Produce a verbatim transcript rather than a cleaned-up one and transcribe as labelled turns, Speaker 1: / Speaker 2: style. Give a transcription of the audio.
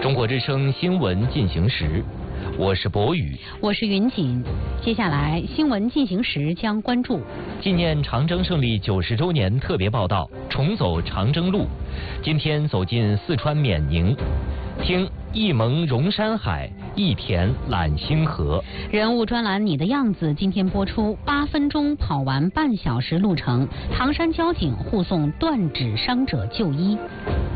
Speaker 1: 中国之声新闻进行时，我是博宇，
Speaker 2: 我是云锦。接下来新闻进行时将关注
Speaker 1: 纪念长征胜利九十周年特别报道，重走长征路。今天走进四川冕宁，听一蒙容山海，一田揽星河。
Speaker 2: 人物专栏你的样子今天播出，八分钟跑完半小时路程，唐山交警护送断指伤者就医。